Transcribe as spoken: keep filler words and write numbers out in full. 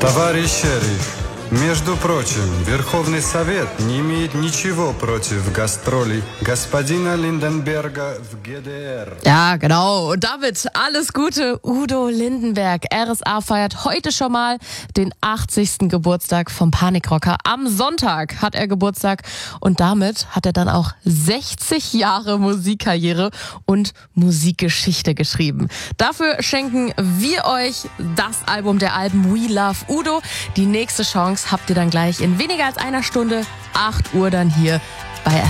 Товарищ шериф, между прочим, Верховный Совет не имеет ничего против гастролей господина Lindenberger в G D R. Ja, genau. Und damit alles Gute, Udo Lindenberg. R S A feiert heute schon mal den achtzigsten Geburtstag vom Panikrocker. Am Sonntag hat er Geburtstag und damit hat er dann auch sechzig Jahre Musikkarriere und Musikgeschichte geschrieben. Dafür schenken wir euch das Album der Alben We Love Udo. Die nächste Chance habt ihr dann gleich in weniger als einer Stunde, acht Uhr dann hier bei